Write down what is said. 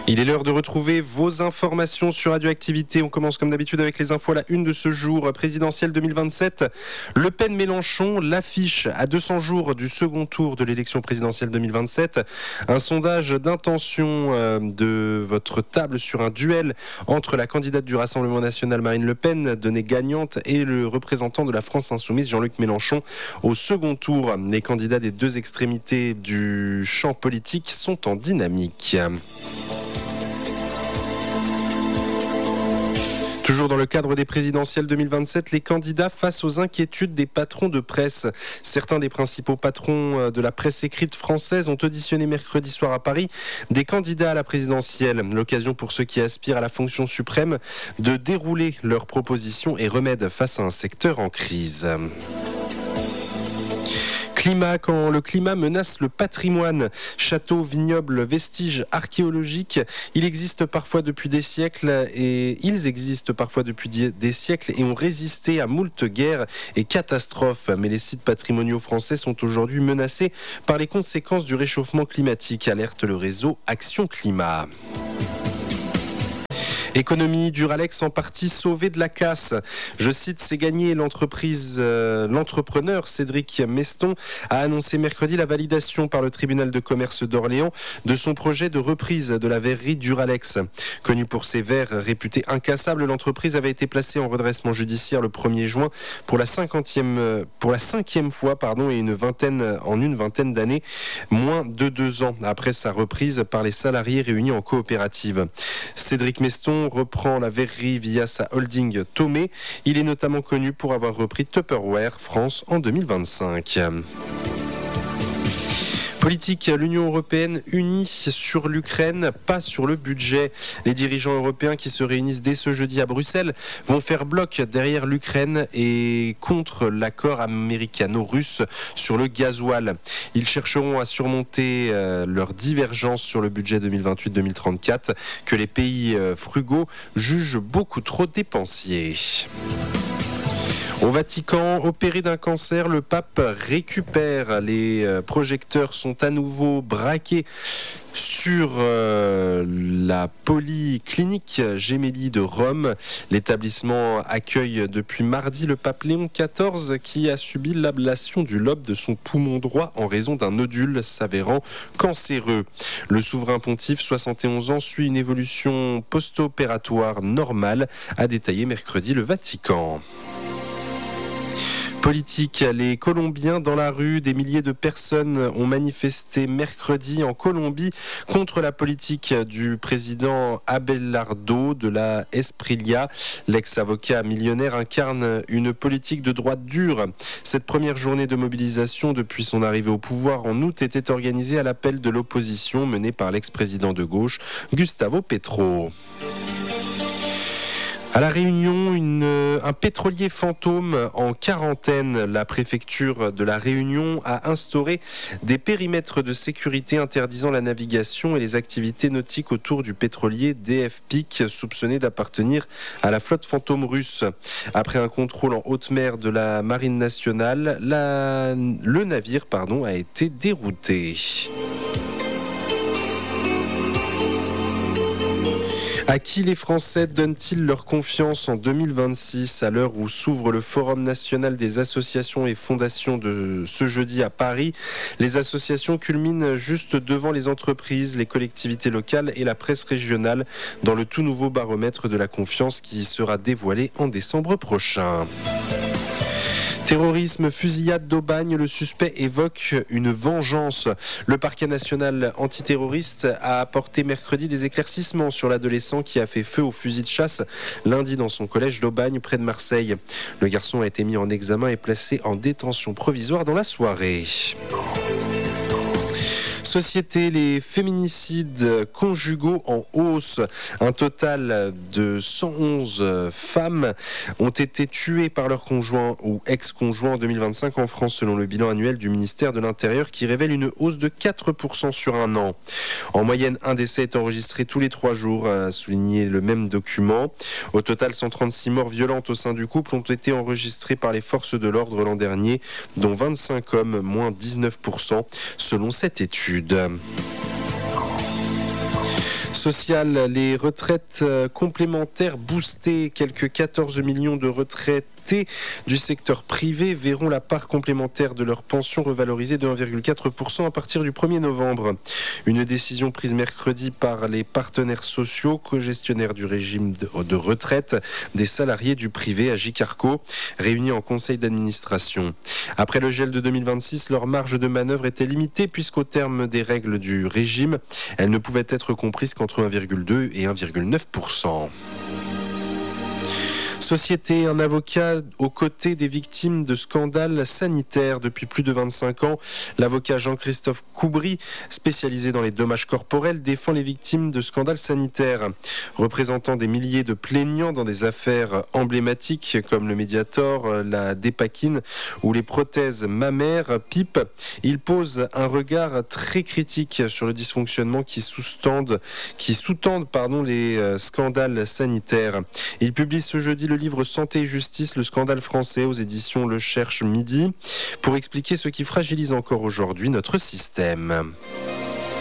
Il est l'heure de retrouver vos informations sur Radioactivité. On commence comme d'habitude avec les infos à la une de ce jour présidentiel 2027. Le Pen-Mélenchon, l'affiche à 200 jours du second tour de l'élection présidentielle 2027. Un sondage d'intention de votre table sur un duel entre la candidate du Rassemblement national Marine Le Pen, donnée gagnante, et le représentant de la France insoumise Jean-Luc Mélenchon au second tour. Les candidats des deux extrémités du champ politique sont en dynamique. Toujours dans le cadre des présidentielles 2027, les candidats face aux inquiétudes des patrons de presse. Certains des principaux patrons de la presse écrite française ont auditionné mercredi soir à Paris des candidats à la présidentielle. L'occasion pour ceux qui aspirent à la fonction suprême de dérouler leurs propositions et remèdes face à un secteur en crise. Climat, quand le climat menace le patrimoine, châteaux, vignobles, vestiges archéologiques, ils existent parfois depuis des siècles et ont résisté à moult guerres et catastrophes. Mais les sites patrimoniaux français sont aujourd'hui menacés par les conséquences du réchauffement climatique, alerte le réseau Action Climat. Économie, Duralex en partie sauvé de la casse. Je cite, c'est gagné. L'entrepreneur Cédric Meston a annoncé mercredi la validation par le tribunal de commerce d'Orléans de son projet de reprise de la verrerie Duralex. Connue pour ses verres réputés incassables, l'entreprise avait été placée en redressement judiciaire le 1er juin pour la cinquième fois et une vingtaine d'années, moins de 2 ans après sa reprise par les salariés réunis en coopérative. Cédric Meston reprend la verrerie via sa holding Tomé. Il est notamment connu pour avoir repris Tupperware France en 2025. Politique, l'Union européenne unie sur l'Ukraine, pas sur le budget. Les dirigeants européens qui se réunissent dès ce jeudi à Bruxelles vont faire bloc derrière l'Ukraine et contre l'accord américano-russe sur le gasoil. Ils chercheront à surmonter leur divergence sur le budget 2028-2034 que les pays frugaux jugent beaucoup trop dépensier. Au Vatican, opéré d'un cancer, le pape récupère. Les projecteurs sont à nouveau braqués sur la polyclinique Gemelli de Rome. L'établissement accueille depuis mardi le pape Léon XIV qui a subi l'ablation du lobe de son poumon droit en raison d'un nodule s'avérant cancéreux. Le souverain pontife, 71 ans, suit une évolution post-opératoire normale, a détaillé mercredi le Vatican. Politique, les Colombiens dans la rue, des milliers de personnes ont manifesté mercredi en Colombie contre la politique du président Abelardo de la Esprilia. L'ex-avocat millionnaire incarne une politique de droite dure. Cette première journée de mobilisation depuis son arrivée au pouvoir en août était organisée à l'appel de l'opposition menée par l'ex-président de gauche Gustavo Petro. À La Réunion, un pétrolier fantôme en quarantaine. La préfecture de La Réunion a instauré des périmètres de sécurité interdisant la navigation et les activités nautiques autour du pétrolier DF Peak, soupçonné d'appartenir à la flotte fantôme russe. Après un contrôle en haute mer de la Marine nationale, le navire a été dérouté. À qui les Français donnent-ils leur confiance en 2026 à l'heure où s'ouvre le Forum national des associations et fondations de ce jeudi à Paris? Les associations culminent juste devant les entreprises, les collectivités locales et la presse régionale dans le tout nouveau baromètre de la confiance qui sera dévoilé en décembre prochain. Terrorisme, fusillade d'Aubagne, le suspect évoque une vengeance. Le parquet national antiterroriste a apporté mercredi des éclaircissements sur l'adolescent qui a fait feu au fusil de chasse lundi dans son collège d'Aubagne près de Marseille. Le garçon a été mis en examen et placé en détention provisoire dans la soirée. Société, les féminicides conjugaux en hausse. Un total de 111 femmes ont été tuées par leur conjoint ou ex-conjoint en 2025 en France, selon le bilan annuel du ministère de l'Intérieur qui révèle une hausse de 4% sur un an. En moyenne, un décès est enregistré tous les 3 jours, a souligné le même document. Au total, 136 morts violentes au sein du couple ont été enregistrées par les forces de l'ordre l'an dernier, dont 25 hommes, moins 19%, selon cette étude. Social, les retraites complémentaires boostées, quelques 14 millions de retraités du secteur privé verront la part complémentaire de leur pension revalorisée de 1,4% à partir du 1er novembre. Une décision prise mercredi par les partenaires sociaux, co-gestionnaires du régime de retraite des salariés du privé Agicarco, réunis en conseil d'administration. Après le gel de 2026, leur marge de manœuvre était limitée puisqu'au terme des règles du régime, elle ne pouvait être comprise qu'entre 1,2 et 1,9%. Société, un avocat aux côtés des victimes de scandales sanitaires depuis plus de 25 ans. L'avocat Jean-Christophe Coubry, spécialisé dans les dommages corporels, défend les victimes de scandales sanitaires. Représentant des milliers de plaignants dans des affaires emblématiques comme le Mediator, la Dépakine ou les prothèses mammaires PIP, il pose un regard très critique sur le dysfonctionnement qui sous-tendent les scandales sanitaires. Il publie ce jeudi le livre Santé et Justice, le scandale français aux éditions Le Cherche Midi, pour expliquer ce qui fragilise encore aujourd'hui notre système.